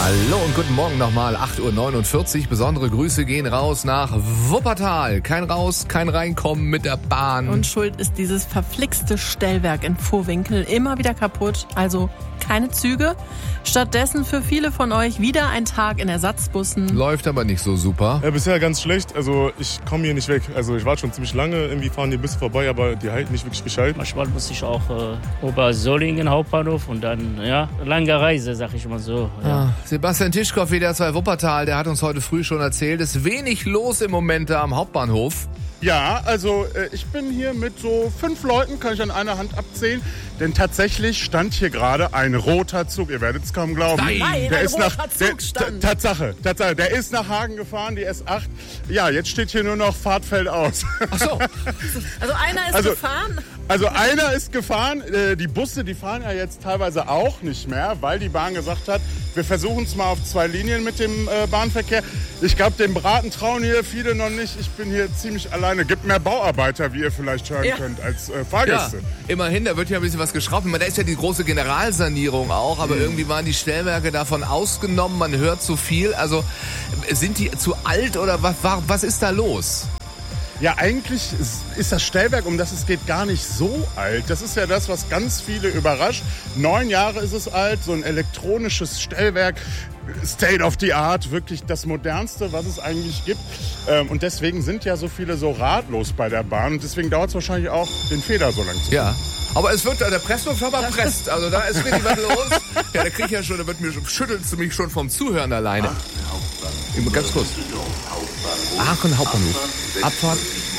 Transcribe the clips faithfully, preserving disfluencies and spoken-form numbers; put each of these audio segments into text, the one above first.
Hallo und guten Morgen nochmal, acht Uhr neunundvierzig. Besondere Grüße gehen raus nach Wuppertal. Kein Raus, kein Reinkommen mit der Bahn. Und schuld ist dieses verflixte Stellwerk in Vohwinkel immer wieder kaputt. Also keine Züge. Stattdessen für viele von euch wieder ein Tag in Ersatzbussen. Läuft aber nicht so super. Ja, bisher ganz schlecht. Also ich komme hier nicht weg. Also ich warte schon ziemlich lange. Irgendwie fahren die Busse vorbei, aber die halten nicht wirklich gescheit. Manchmal muss ich auch äh, Obersolingen Hauptbahnhof und dann, ja, lange Reise, sag ich mal so. Ja. Ah, Sebastian Tischkoff, W D R zwei Wuppertal, der hat uns heute früh schon erzählt, es ist wenig los im Moment da am Hauptbahnhof. Ja, also äh, ich bin hier mit so fünf Leuten, kann ich an einer Hand abzählen. Denn tatsächlich stand hier gerade ein roter Zug. Ihr werdet es kaum glauben. Nein, Nein, der ein ist roter nach, Zug der, stand. Tatsache, Tatsache, der ist nach Hagen gefahren, die S acht. Ja, jetzt steht hier nur noch Fahrtfeld aus. Ach so. Also einer ist Also- gefahren. Also einer ist gefahren, äh, die Busse, die fahren ja jetzt teilweise auch nicht mehr, weil die Bahn gesagt hat, wir versuchen es mal auf zwei Linien mit dem äh, Bahnverkehr. Ich glaube, dem Braten trauen hier viele noch nicht. Ich bin hier ziemlich alleine. Gibt mehr Bauarbeiter, wie ihr vielleicht hören Ja. könnt, als äh, Ja, Fahrgäste. immerhin, da wird ja ein bisschen was geschraubt. Da ist ja die große Generalsanierung auch, aber irgendwie waren die Stellwerke davon ausgenommen. Man hört zu viel. Also sind die zu alt oder was, was ist da los? Ja, eigentlich ist das Stellwerk, um das es geht, gar nicht so alt. Das ist ja das, was ganz viele überrascht. Neun Jahre ist es alt, so ein elektronisches Stellwerk, State of the Art, wirklich das Modernste, was es eigentlich gibt. Und deswegen sind ja so viele so ratlos bei der Bahn. Und deswegen dauert es wahrscheinlich auch, den Feder so lang zu Ja. Aber es wird, der Presslufthammer presst. Also da ist richtig was los. Ja, da krieg ich ja schon, da wird mir, schüttelst du mich schon vom Zuhören alleine. Ganz kurz. Aachen Hauptbahnhof. Abfahrt.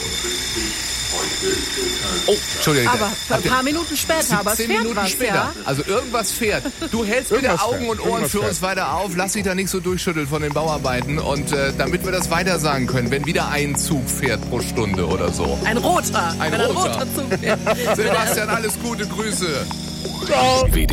Oh, Entschuldigung. Aber ein paar Minuten später, aber es zehn fährt Minuten was, später. ja? Also irgendwas fährt. Du hältst bitte Irgendwas Augen fährt. und Ohren Irgendwas für fährt. uns weiter auf. Lass dich da nicht so durchschütteln von den Bauarbeiten. Und äh, damit wir das weiter sagen können, wenn wieder ein Zug fährt pro Stunde oder so. Ein roter. Ein wenn ein roter. roter Zug fährt. Sebastian, alles Gute, Grüße. Ciao.